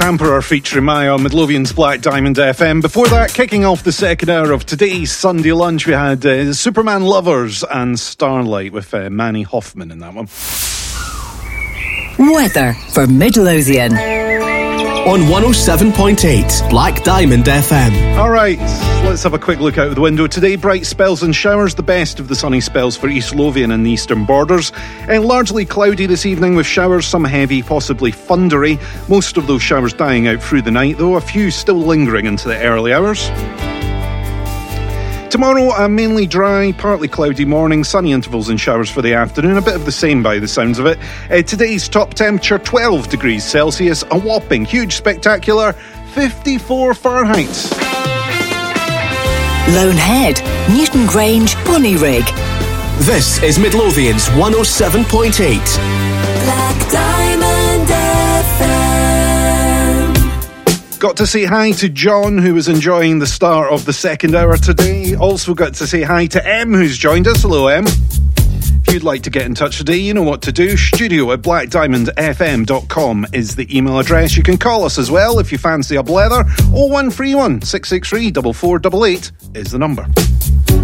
Tamperer featuring Maya on Midlothian's Black Diamond FM. Before that, kicking off the second hour of today's Sunday lunch, we had Superman Lovers and Starlight with Manny Hoffman in that one. Weather for Midlothian on 107.8 Black Diamond FM. Alright, let's have a quick look out of the window. Today, bright spells and showers, the best of the sunny spells for East Lothian and the eastern borders. Largely cloudy this evening with showers, some heavy, possibly thundery. Most of those showers dying out through the night, though a few still lingering into the early hours. Tomorrow, a mainly dry, partly cloudy morning, sunny intervals and showers for the afternoon, a bit of the same by the sounds of it. Today's top temperature, 12 degrees Celsius, a whopping, huge, spectacular 54 Fahrenheit. Lone Head, Newton Grange, Bonnyrigg. This is Midlothian's 107.8 Black Diamond FM. Got to say hi to John, who was enjoying the start of the second hour today. Also got to say hi to Em, who's joined us. Hello, Em. If you'd like to get in touch today, you know what to do. studio@blackdiamondfm.com is the email address. You can call us as well if you fancy a blether. 0131 663 4488 is the number.